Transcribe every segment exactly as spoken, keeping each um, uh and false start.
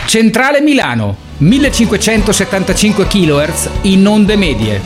Centrale Milano, millecinquecentosettantacinque kilohertz in onde medie.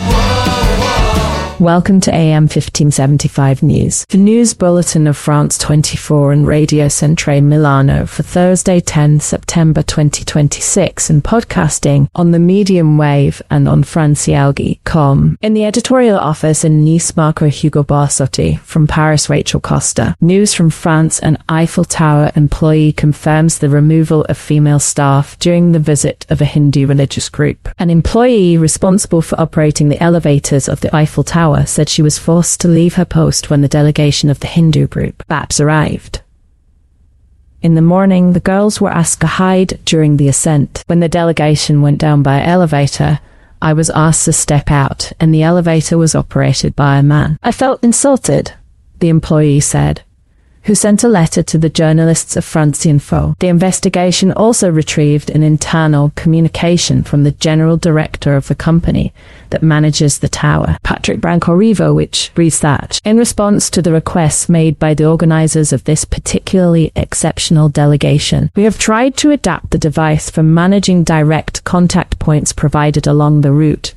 Welcome to A M fifteen seventy-five News, the news bulletin of France twenty-four and Radio Centrale Milano for Thursday tenth September twenty twenty-six and podcasting on the medium wave and on francialgi dot com. In the editorial office in Nice, Marco Hugo Barsotti. From Paris, Rachel Costa. News from France: an Eiffel Tower employee confirms the removal of female staff during the visit of a Hindu religious group. An employee responsible for operating the elevators of the Eiffel Tower said she was forced to leave her post when the delegation of the Hindu group, B A P S, arrived. In the morning, the girls were asked to hide during the ascent. When the delegation went down by elevator, I was asked to step out, and the elevator was operated by a man. I felt insulted, the employee said, who sent a letter to the journalists of France Info. The investigation also retrieved an internal communication from the general director of the company that manages the tower, Patrick Branco-Rivo, which reads that, in response to the requests made by the organizers of this particularly exceptional delegation, we have tried to adapt the device for managing direct contact points provided along the route.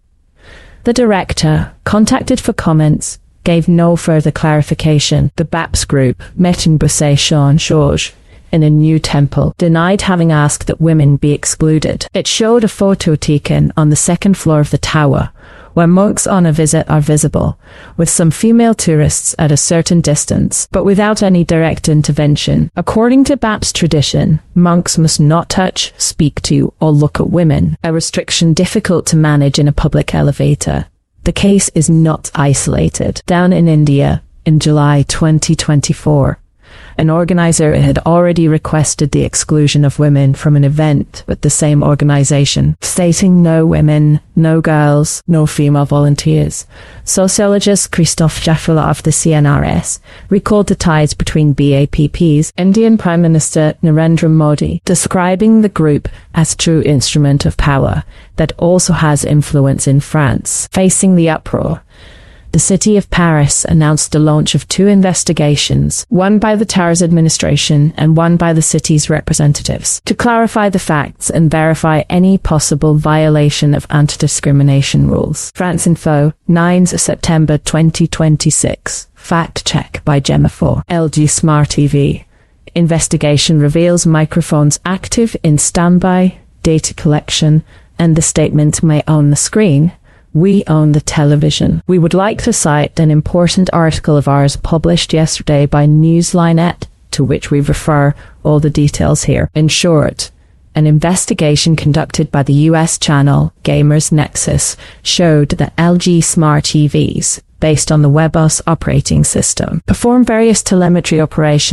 The director, contacted for comments, gave no further clarification. The B A P S group, met in Bussy-Saint-Georges, in a new temple, denied having asked that women be excluded. It showed a photo taken on the second floor of the tower, where monks on a visit are visible, with some female tourists at a certain distance, but without any direct intervention. According to B A P S tradition, monks must not touch, speak to, or look at women, a restriction difficult to manage in a public elevator. The case is not isolated. Down in India, in July twenty twenty-four, an organizer had already requested the exclusion of women from an event with the same organization, stating no women, no girls, no female volunteers. Sociologist Christophe Jaffrelot of the C N R S recalled the ties between B A P P's Indian Prime Minister Narendra Modi, describing the group as true instrument of power that also has influence in France. Facing the uproar, the city of Paris announced the launch of two investigations, one by the tower's administration and one by the city's representatives, to clarify the facts and verify any possible violation of anti-discrimination rules. France Info, ninth September twenty twenty-six. Fact check by Gemma four. L G Smart T V. Investigation reveals microphones active in standby, data collection, and the statement may own the screen. We own the television. We would like to cite an important article of ours published yesterday by Newslinet, to which we refer all the details here. In short, an investigation conducted by the U S channel Gamers Nexus showed that L G Smart T Vs, based on the WebOS operating system, perform various telemetry operations